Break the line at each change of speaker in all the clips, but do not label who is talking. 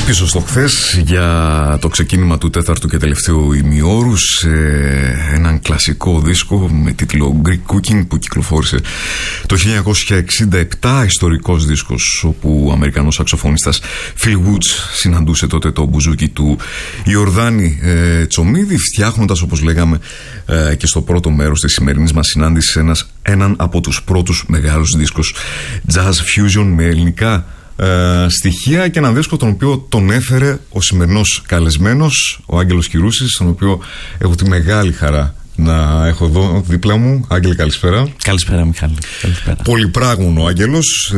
Πίσω στο χθες για το ξεκίνημα του τέταρτου και τελευταίου ημιώρου σε έναν κλασικό δίσκο με τίτλο Greek Cooking που κυκλοφόρησε το 1967, ιστορικός δίσκος όπου ο Αμερικανός σαξοφωνίστας Phil Woods συναντούσε τότε το μπουζούκι του Ιορδάνη Τσομίδη, φτιάχνοντας, όπως λέγαμε και στο πρώτο μέρος της σημερινής μας συνάντησης, έναν από τους πρώτους μεγάλους δίσκους jazz fusion με ελληνικά στοιχεία και έναν δίσκο τον οποίο τον έφερε ο σημερινός καλεσμένος, ο Άγγελος Κυρούσης, τον οποίο έχω τη μεγάλη χαρά να έχω εδώ δίπλα μου. Άγγελε, καλησπέρα.
Καλησπέρα, Μιχάλη. Καλησπέρα.
Πολυπράγμονο ο Άγγελος,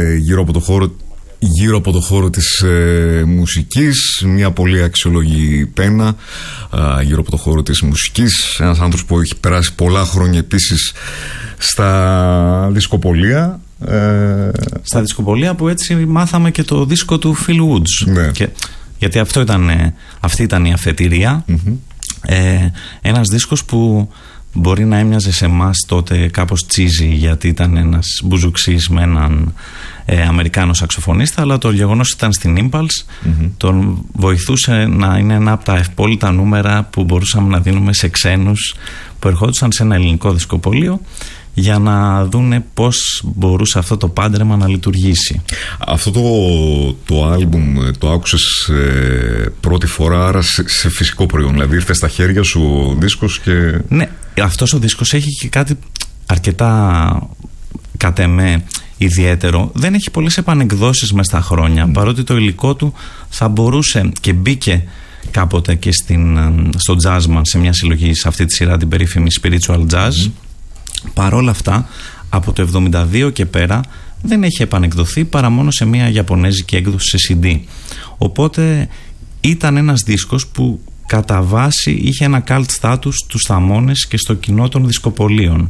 γύρω από το χώρο της μουσικής, μια πολύ αξιολόγη πένα γύρω από το χώρο της μουσικής, ένας άνθρωπος που έχει περάσει πολλά χρόνια επίσης στα δισκοπολία.
Στα δισκοπολία που έτσι μάθαμε και το δίσκο του Phil Woods.
Ναι.
Γιατί αυτή ήταν η αφετηρία. Ένας δίσκος που μπορεί να έμοιαζε σε εμάς τότε κάπως cheesy, γιατί ήταν ένας μπουζουξής με έναν Αμερικάνο σαξοφωνίστα, αλλά το γεγονός ήταν στην Impulse, τον βοηθούσε να είναι ένα από τα ευπόλυτα νούμερα που μπορούσαμε να δίνουμε σε ξένους που ερχόντουσαν σε ένα ελληνικό δισκοπολείο για να δούνε πώς μπορούσε αυτό το πάντρεμα να λειτουργήσει. Αυτό
το άλμπουμ το άκουσες πρώτη φορά άρα σε φυσικό προϊόν, δηλαδή ήρθε στα χέρια σου ο δίσκος και...
Ναι, αυτός ο δίσκος έχει και κάτι αρκετά κατ' εμέ ιδιαίτερο. Δεν έχει πολλές επανεκδόσεις μες στα χρόνια, παρότι το υλικό του θα μπορούσε και μπήκε κάποτε και στο Jazzman, σε μια συλλογή, σε αυτή τη σειρά, την περίφημη Spiritual Jazz. Παρόλα αυτά, από το 1972 και πέρα δεν έχει επανεκδοθεί παρά μόνο σε μια ιαπωνέζικη έκδοση σε CD. Οπότε ήταν ένας δίσκος που κατά βάση είχε ένα cult status στους θαμώνες και στο κοινό των δισκοπολίων.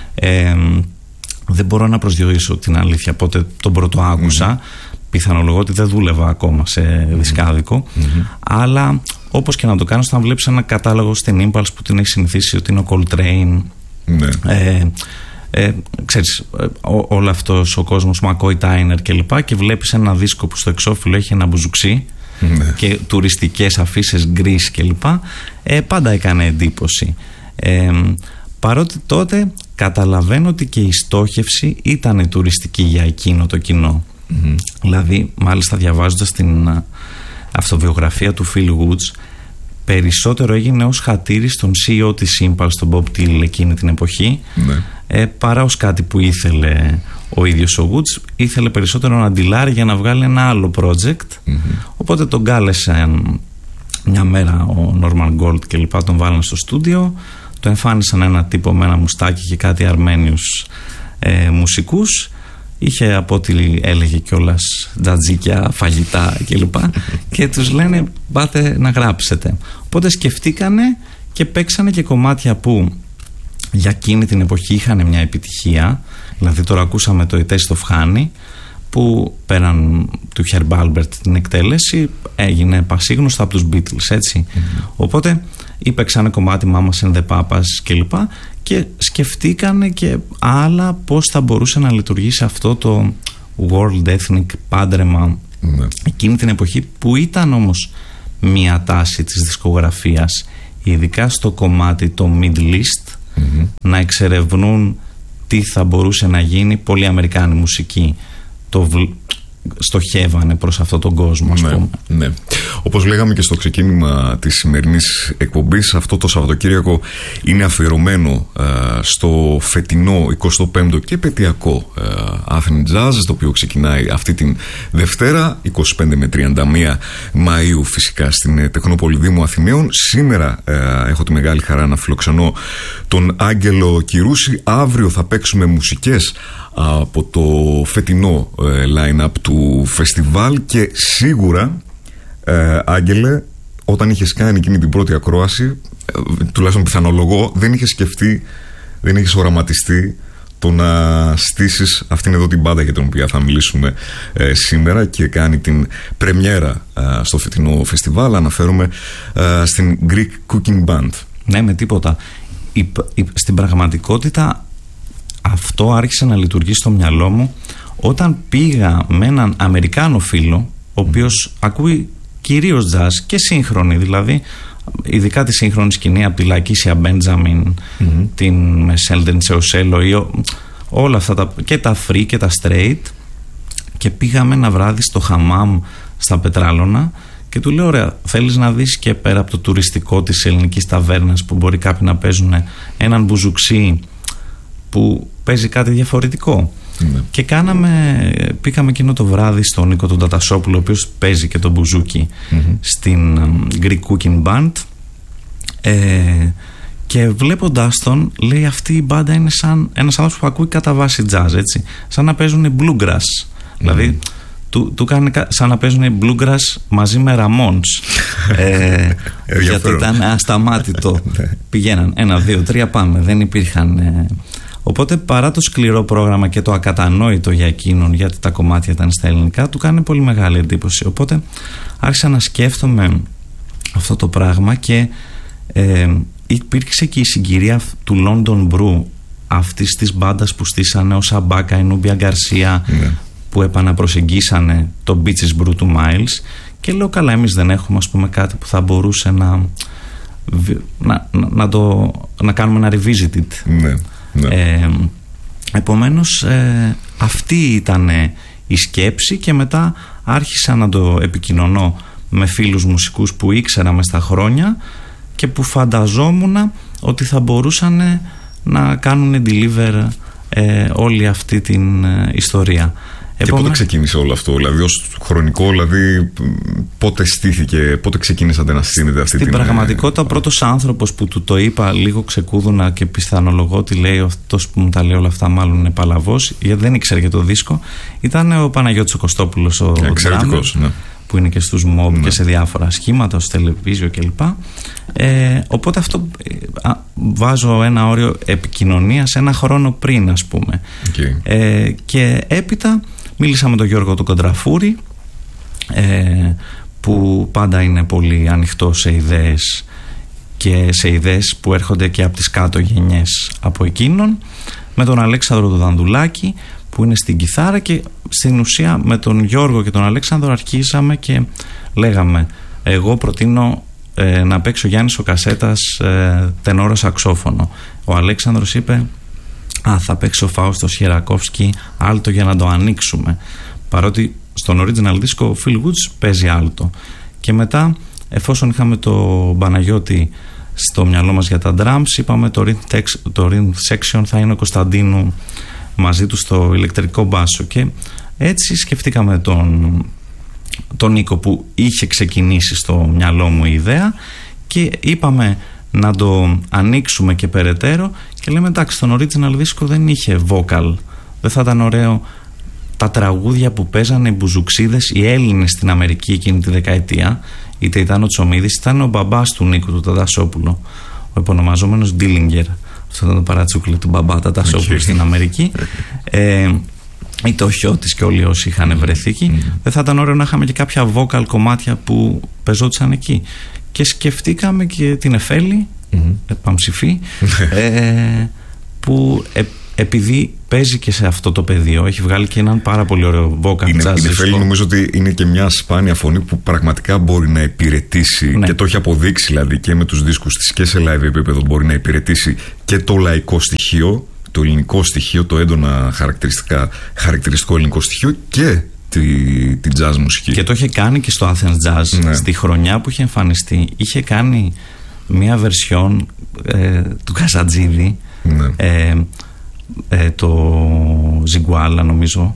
Δεν μπορώ να προσδιορίσω την αλήθεια πότε τον πρώτο άκουσα. Πιθανολογώ ότι δεν δούλευα ακόμα σε δισκάδικο. Αλλά όπως και να το κάνεις, όταν βλέπεις ένα κατάλογο στην Impulse που την έχει συνηθίσει ότι είναι ο Coltrane, ξέρεις, όλο αυτός ο κόσμος, McCoy Tyner κλπ, και βλέπεις ένα δίσκο που στο εξώφυλλο έχει ένα μπουζουξί και τουριστικές αφίσες γκρις κλπ, πάντα έκανε εντύπωση. Παρότι τότε καταλαβαίνω ότι και η στόχευση ήταν τουριστική για εκείνο το κοινό. Δηλαδή, μάλιστα διαβάζοντας την αυτοβιογραφία του Phil Woods, περισσότερο έγινε ως χατήρι στον CEO της Impulse, τον Bob Thiel, εκείνη την εποχή, παρά ως κάτι που ήθελε ο ίδιος ο Woods. Ήθελε περισσότερο να ντυλάρει για να βγάλει ένα άλλο project. Οπότε τον κάλεσε μια μέρα ο Norman Gold και λοιπά, τον βάλανε στο στούντιο, το εμφάνισαν ένα τύπο με ένα μουστάκι και κάτι Αρμένιους μουσικούς. Είχε, από ό,τι έλεγε κιόλας, τζατζίκια, φαγητά κλπ. Και τους λένε πάτε να γράψετε. Οπότε σκεφτήκανε και παίξανε και κομμάτια που για εκείνη την εποχή είχαν μια επιτυχία. Δηλαδή τώρα ακούσαμε το «A Taste of Honey», που πέραν του Herb Alpert την εκτέλεση έγινε πασίγνωστο από τους Beatles, έτσι. Οπότε παίξανε κομμάτι Mamas and the Papas κλπ. Και σκεφτήκανε και άλλα πώς θα μπορούσε να λειτουργήσει αυτό το world ethnic πάντρεμα εκείνη την εποχή, που ήταν όμως μια τάση της δισκογραφίας, ειδικά στο κομμάτι το Middle East, να εξερευνούν τι θα μπορούσε να γίνει. Πολλοί Αμερικάνοι μουσικοί στοχεύανε προς αυτόν τον κόσμο, ας πούμε.
Ναι. Όπως λέγαμε και στο ξεκίνημα της σημερινής εκπομπής, αυτό το Σαββατοκύριακο είναι αφιερωμένο στο φετινό 25ο και επετειακό Athens Jazz, το οποίο ξεκινάει αυτή την Δευτέρα 25 με 31 Μαΐου, φυσικά στην Τεχνόπολη Δήμου Αθηναίων. Σήμερα έχω τη μεγάλη χαρά να φιλοξενώ τον Άγγελο Κυρούση. Αύριο θα παίξουμε μουσικές από το φετινό line-up του φεστιβάλ και σίγουρα, Άγγελε, όταν είχες κάνει εκείνη την πρώτη ακρόαση, τουλάχιστον πιθανολογώ, δεν είχες σκεφτεί, δεν είχες οραματιστεί το να στήσεις αυτήν εδώ την μπάντα για την οποία θα μιλήσουμε σήμερα και κάνει την πρεμιέρα στο φετινό φεστιβάλ. Αναφέρομαι στην Greek Cooking Band.
Ναι, με τίποτα. Στην πραγματικότητα αυτό άρχισε να λειτουργεί στο μυαλό μου όταν πήγα με έναν Αμερικάνο φίλο, ο οποίος ακούει κυρίως jazz και σύγχρονη, δηλαδή ειδικά τη σύγχρονη σκηνή από τη Λακίσια Μπέντζαμιν, την Μεσέλντεν Τσεοσέλο ή όλα αυτά και τα free και τα straight. Και πήγαμε ένα βράδυ στο Χαμάμ στα Πετράλωνα και του λέω: ωραία, θέλεις να δεις και πέρα από το τουριστικό της ελληνικής ταβέρνας που μπορεί κάποιοι να παίζουν έναν μπουζουξί που παίζει κάτι διαφορετικό? Και πήγαμε εκείνο το βράδυ στον Νίκο τον Τατασόπουλο, ο οποίος παίζει και το μπουζούκι στην Greek Cooking Band, και βλέποντάς τον, λέει, αυτή η μπάντα είναι σαν ένας άνθρωπος που ακούει κατά βάση jazz, έτσι, σαν να παίζουν bluegrass. Δηλαδή του κάνει σαν να παίζουν bluegrass μαζί με Ramones, γιατί ήταν ασταμάτητο. Πηγαίναν 1, 2, 3 πάμε, δεν υπήρχαν. Οπότε παρά το σκληρό πρόγραμμα και το ακατανόητο για εκείνον, γιατί τα κομμάτια ήταν στα ελληνικά, του κάνει πολύ μεγάλη εντύπωση. Οπότε άρχισα να σκέφτομαι αυτό το πράγμα και υπήρξε και η συγκυρία του London Brew, αυτής της μπάντας που στήσανε ο Σαμπάκα, η Νούμπια Γκαρσία, που επαναπροσεγγίσανε το Beaches Brew του Miles, και λέω, καλά, εμείς δεν έχουμε, ας πούμε, κάτι που θα μπορούσε να κάνουμε ένα revisited. Επομένως αυτή ήταν η σκέψη, και μετά άρχισα να το επικοινωνώ με φίλους μουσικούς που ήξερα μες στα χρόνια και που φανταζόμουν ότι θα μπορούσαν να κάνουν deliver όλη αυτή την ιστορία.
Και πότε ξεκίνησε όλο αυτό, δηλαδή ως χρονικό, δηλαδή πότε στήθηκε, πότε ξεκίνησατε να στείνετε αυτή την...
Στην πραγματικότητα, ο πρώτος άνθρωπος που του το είπα λίγο ξεκούδουνα και πιθανολογώ ότι λέει αυτός που μου τα λέει όλα αυτά μάλλον είναι παλαβός, γιατί δεν ήξερε για το δίσκο, ήταν ο Παναγιώτης ο Κωστόπουλος, ο
εξαιρετικός, ναι,
που είναι και στους Mob και σε διάφορα σχήματα, στο Τελεβίζιο κλπ. Οπότε αυτό βάζω ένα όριο επικοινωνίας ένα χρόνο πριν, ας πούμε. Και έπειτα μίλησα με τον Γιώργο τον Κοντραφούρη, που πάντα είναι πολύ ανοιχτό σε ιδέες και σε ιδέες που έρχονται και από τις κάτω γενιές από εκείνον, με τον Αλέξανδρο τον Δανδουλάκη που είναι στην κιθάρα, και στην ουσία με τον Γιώργο και τον Αλέξανδρο αρχίσαμε και λέγαμε, εγώ προτείνω να παίξει ο Γιάννης ο Κασέτας τενόρο σαξόφωνο. Ο Αλέξανδρος είπε, θα παίξει ο Φάουστος Χερακόφσκι άλτο για να το ανοίξουμε, παρότι στον original disc ο Phil Woods παίζει άλτο. Και μετά, εφόσον είχαμε το Παναγιώτη στο μυαλό μας για τα drums, είπαμε το rhythm section θα είναι ο Κωνσταντίνου μαζί του στο ηλεκτρικό μπάσο, και έτσι σκεφτήκαμε τον Νίκο που είχε ξεκινήσει στο μυαλό μου η ιδέα, και είπαμε να το ανοίξουμε και περαιτέρω, και λέμε, εντάξει, στον original δίσκο δεν είχε vocal, δεν θα ήταν ωραίο τα τραγούδια που παίζανε οι μπουζουξίδες οι Έλληνες στην Αμερική εκείνη τη δεκαετία, είτε ήταν ο Τσομίδης, ήταν ο μπαμπάς του Νίκου του Τατασόπουλου, ο επωνομαζόμενος Ντίλιγκερ. Αυτό ήταν το παρατσούκλι του μπαμπά Τατασόπουλου στην Αμερική, είτε ο Χιώτης και όλοι όσοι είχαν βρεθεί εκεί. Δεν θα ήταν ωραίο να είχαμε και κάποια vocal κομμάτια που πεζόντουσαν εκεί? Και σκεφτήκαμε και την Εφέλη, Παμψηφή, που επειδή παίζει και σε αυτό το πεδίο, έχει βγάλει και έναν πάρα πολύ ωραίο vocal jazz.
Η Εφέλη νομίζω ότι είναι και μια σπάνια φωνή που πραγματικά μπορεί να υπηρετήσει, και το έχει αποδείξει δηλαδή και με τους δίσκους της και σε live επίπεδο, μπορεί να υπηρετήσει και το λαϊκό στοιχείο, το ελληνικό στοιχείο, το έντονα χαρακτηριστικό ελληνικό στοιχείο, και την jazz μουσική. Και
το είχε κάνει και στο Athens Jazz, στη χρονιά που είχε εμφανιστεί. Είχε κάνει μια βερσιόν του Καζατζίδη, το Ζιγκουάλα νομίζω,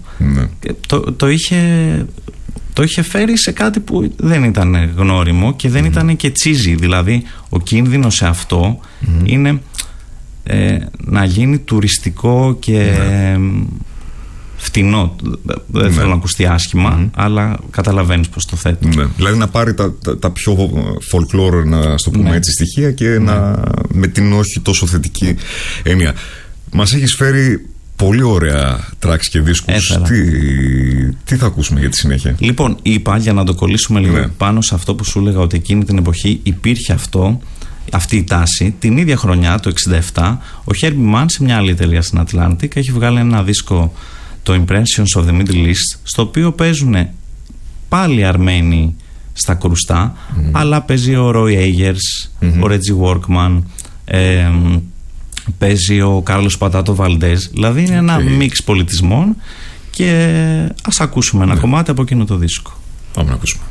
το είχε φέρει σε κάτι που δεν ήταν γνώριμο και δεν ήταν και τσίζι. Δηλαδή ο κίνδυνος σε αυτό είναι να γίνει τουριστικό και φτηνό. Δεν θέλω να ακουστεί άσχημα, αλλά καταλαβαίνεις πως το θέτω.
Δηλαδή να πάρει τα πιο folklore, να στο πούμε έτσι, στοιχεία, και με την όχι τόσο θετική έννοια. Μας έχεις φέρει πολύ ωραία tracks και δίσκους. Τι θα ακούσουμε για τη συνέχεια?
Λοιπόν, είπα, για να το κολλήσουμε λίγο πάνω σε αυτό που σου έλεγα, ότι εκείνη την εποχή υπήρχε αυτή η τάση. Την ίδια χρονιά, το 1967, ο Herbie Mann σε μια άλλη εταιρεία στην Atlantic έχει βγάλει ένα δίσκο, το Impressions of the Middle East, στο οποίο παίζουν πάλι Αρμένοι στα κρουστά, αλλά παίζει ο Roy Ayers, ο Reggie Workman, παίζει ο Κάρλος Πατάτο Βαλντές. Δηλαδή είναι ένα μίξ πολιτισμών και ας ακούσουμε ένα κομμάτι από εκείνο το δίσκο.
Πάμε να ακούσουμε.